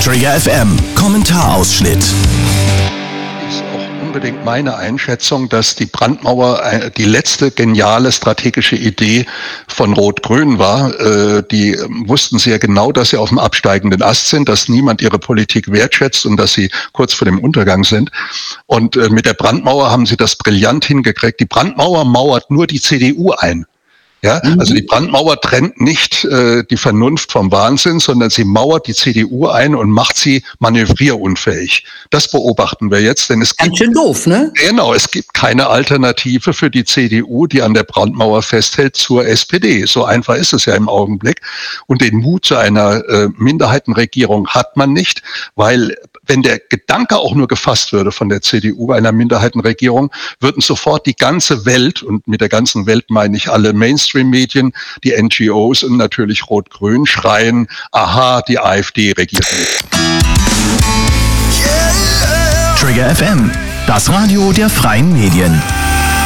Trigger FM Kommentarausschnitt. Ist auch unbedingt meine Einschätzung, dass die Brandmauer die letzte geniale strategische Idee von Rot-Grün war. Die wussten sehr genau, dass sie auf dem absteigenden Ast sind, dass niemand ihre Politik wertschätzt und dass sie kurz vor dem Untergang sind. Und mit der Brandmauer haben sie das brillant hingekriegt. Die Brandmauer mauert nur die CDU ein. Ja, also die Brandmauer trennt nicht die Vernunft vom Wahnsinn, sondern sie mauert die CDU ein und macht sie manövrierunfähig. Das beobachten wir jetzt, denn es gibt ganz schön doof, ne? Genau, es gibt keine Alternative für die CDU, die an der Brandmauer festhält, zur SPD. So einfach ist es ja im Augenblick. Und den Mut zu einer Minderheitenregierung hat man nicht, weil wenn der Gedanke auch nur gefasst würde von der CDU einer Minderheitenregierung, würden sofort die ganze Welt, und mit der ganzen Welt meine ich alle Mainstream-Medien, die NGOs und natürlich Rot-Grün, schreien, aha, die AfD regiert nicht. Trigger FM, das Radio der freien Medien.